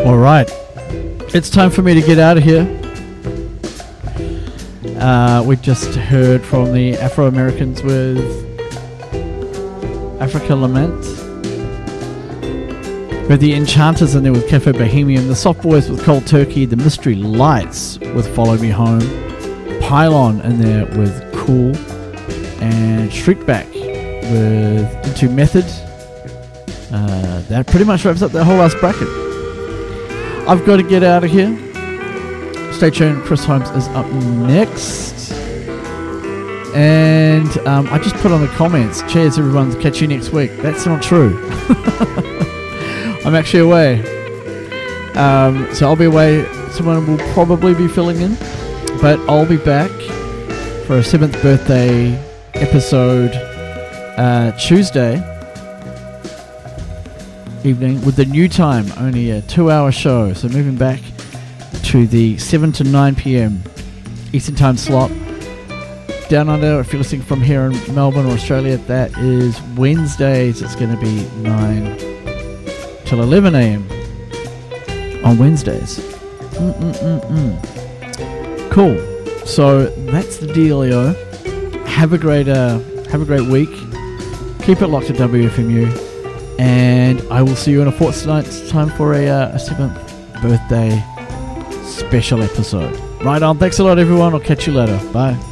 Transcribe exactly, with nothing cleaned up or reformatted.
All right, it's time for me to get out of here. Uh, we just heard from the Afro-Americans with Africa Lament. We had the Enchanters in there with Cafe Bohemian, the Soft Boys with Cold Turkey, the Mystery Lights with Follow Me Home, Pylon in there with Cool, and Streetback with Into Method. Uh, that pretty much wraps up that whole last bracket. I've got to get out of here. Stay tuned. Chris Holmes is up next. And um, I just put on the comments, cheers everyone, catch you next week. That's not true. I'm actually away. Um, so I'll be away. Someone will probably be filling in. But I'll be back for a seventh birthday episode uh, Tuesday evening with the new time, only a two hour show, so moving back to the seven to nine p.m. Eastern time slot. Down under, if you're listening from here in Melbourne or Australia, that is Wednesdays. It's going to be nine till eleven a.m. on Wednesdays. Mm-mm-mm-mm. Cool. So that's the dealio. Have a great uh, have a great week. Keep it locked to W F M U. And I will see you in a fortnight's time for a, uh, a seventh birthday special episode. Right on. Thanks a lot, everyone. I'll catch you later. Bye.